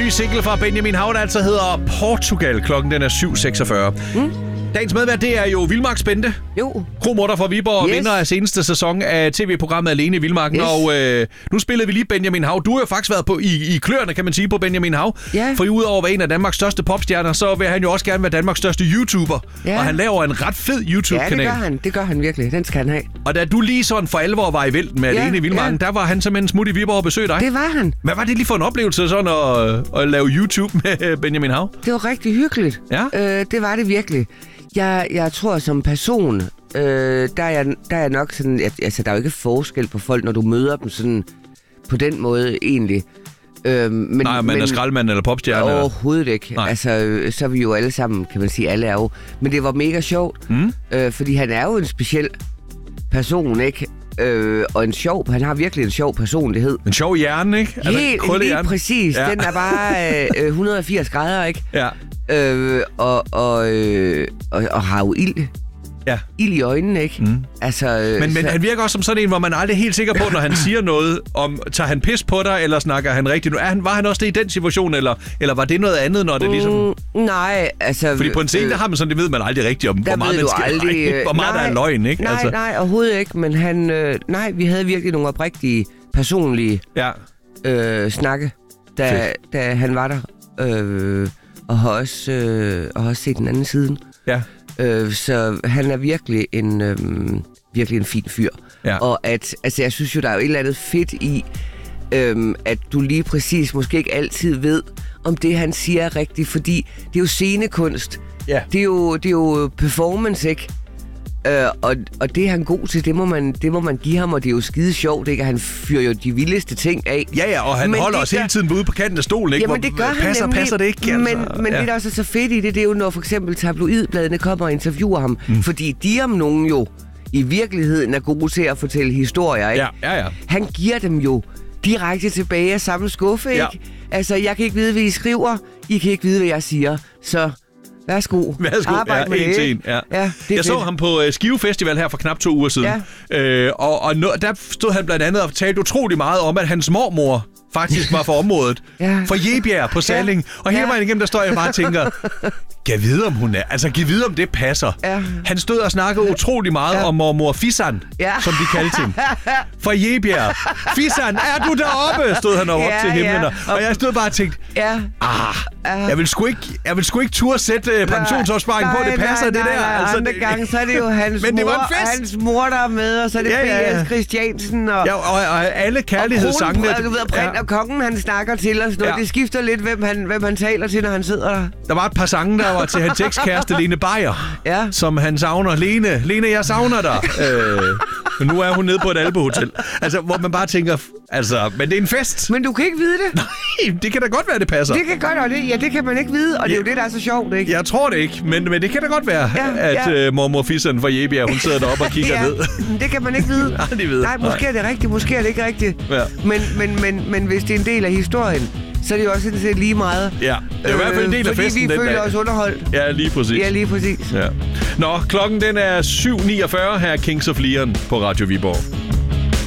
ny single fra Benjamin Hav, der altså hedder Portugal. Klokken den er 7.46. Dagens medvært, det er jo Vildmarks Bente. Jo. Kromutter fra Viborg, vinder af seneste sæson af tv-programmet Alene i Vildmarken. Yes. Og nu spillede vi lige Benjamin Hav. Du har jo faktisk været på i kløerne, kan man sige, på Benjamin Hav. Ja. For udover at være en af Danmarks største popstjerner, så vil han jo også gerne være Danmarks største YouTuber. Ja. Og han laver en ret fed YouTube-kanal. Ja, det gør han virkelig. Den skal han have. Og da du lige sådan for alvor var i vælten med Alene i Vildmarken, der var han simpelthen smut i Viborg og besøgte dig. Det var han. Hvad var det lige for en oplevelse sådan at lave YouTube med Benjamin Hav? Det var rigtig hyggeligt. Ja. Det var det virkelig. Jeg tror som person, der er nok sådan, altså der er jo ikke forskel på folk, når du møder dem sådan på den måde egentlig. Men er skraldmand eller popstjerne? Overhovedet ikke. Nej. Altså, så er vi jo alle sammen, kan man sige, alle er jo. Men det var mega sjovt, fordi han er jo en speciel person, ikke? Og han har virkelig en sjov personlighed. En sjov hjerne, ikke? Helt lige præcis. Ja. Den er bare 180 grader, ikke? Ja. Og har jo ild. Ja. Ild i øjnene, ikke? Altså, men han virker også som sådan en, hvor man aldrig er helt sikker på, når han siger noget, om tager han pis på dig, eller snakker han rigtigt? Var han også det i den situation, eller var det noget andet, når det ligesom... Nej, altså... Fordi på en scene, der har man sådan, det ved man aldrig rigtigt om, hvor meget man skal aldrig, hvor meget der er løgn, ikke? Nej, overhovedet ikke, men han... vi havde virkelig nogle oprigtige, personlige snakke, da han var der. Og har også set den anden side. Ja. Så han er virkelig en fin fyr. Ja. Og jeg synes jo, der er jo et eller andet fedt i, at du lige præcis måske ikke altid ved, om det, han siger er rigtigt, fordi det er jo scenekunst. Ja. Det er jo performance, ikke? Og det er han god til, det må man give ham, og det er jo skide sjovt, ikke? Han fyrer jo de vildeste ting af. Ja, og han holder os hele tiden ude på kanten af stolen, ikke? Jamen, det gør han nemlig. Passer det ikke? Altså. Men det, der også er så fedt i det er jo, når for eksempel tabloidbladene kommer og interviewer ham, fordi de om nogen jo i virkeligheden er gode til at fortælle historier, ikke? Ja. Han giver dem jo direkte tilbage af samme skuffe, ikke? Altså, jeg kan ikke vide, hvad I skriver, I kan ikke vide, hvad jeg siger, så... Værsgo. Arbejde med det. Ja, jeg så ham på Skive Festival her for knap 2 uger siden. Ja. Og der stod han blandt andet og talte utrolig meget om, at hans mormor faktisk var for området. For Jebjerg på Salling. Og hele vejen igennem, der står jeg bare og tænker, kan vide, om hun er. Altså, kan vide, om det passer. Ja. Han stod og snakkede utrolig meget om mormor Fisan, som de kaldte hende. For Jebjerg. Fisan, er du deroppe? Stod han op til himlen. Og jeg stod bare og tænkte, jeg vil sgu ikke turde sætte pensionsopsparing på, det passer det der. Altså, andre gange, så er det jo hans mor, der er med, og så er det B.S. Christiansen. Og alle kærlighedssangene. Og kongen, han snakker til os. Det skifter lidt, hvem han taler til, når han sidder der. Der var et par sange, der var til hans ekskæreste, Lene Beyer, som han savner. Lene, jeg savner dig. Men nu er hun nede på et albehotel. Altså, hvor man bare tænker, men det er en fest. Men du kan ikke vide det. Nej, det kan da godt være, det passer. Det kan godt, det kan man ikke vide, og det er jo det, der er så sjovt, ikke? Jeg tror det ikke, men det kan da godt være, at mormor Fisan fra Jebjerg, hun sidder deroppe og kigger ned. Det kan man ikke vide. Nej, måske er det rigtigt, måske er det ikke rigtigt. Ja. Men hvis det er en del af historien, så er det jo også sådan lige meget. Ja, det er i hvert fald en del af festen den dag. Fordi vi føler os underholdt. Ja, lige præcis. Ja. Nå, klokken den er 7.49 her, Kings of Leon på Radio Viborg.